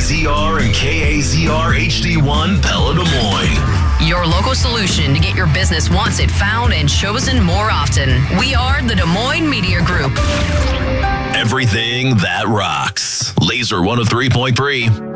KAZR and KAZR HD1 Pella Des Moines. Your local solution to get your business once it found and chosen more often. We are the Des Moines Media Group. Everything that rocks. Laser 103.3.